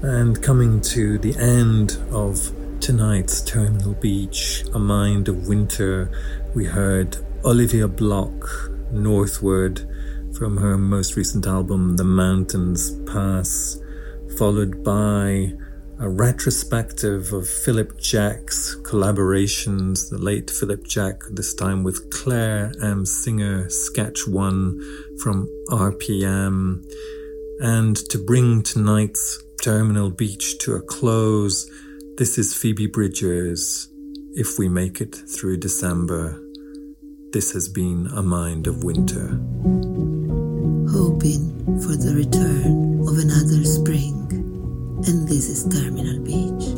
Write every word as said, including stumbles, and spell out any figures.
And coming to the end of tonight's Terminal Beach, A Mind of Winter, we heard Olivia Block, Northward, from her most recent album, The Mountains Pass, followed by a retrospective of Philip Jack's collaborations, the late Philip Jack, this time with Claire M. Singer, Sketch One from R P M. And to bring tonight's Terminal Beach to a close, this is Phoebe Bridgers, If We Make It Through December. This has been A Mind of Winter. Hoping for the return of another spring, and this is Terminal Beach.